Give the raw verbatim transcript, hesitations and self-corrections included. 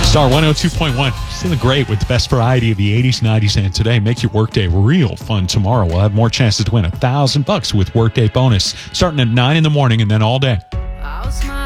Star one oh two point one. Feeling great with the best variety of the eighties, nineties, and today. Make your workday real fun tomorrow. We'll have more chances to win a thousand bucks with Workday Bonus starting at nine in the morning and then all day. I'll smile.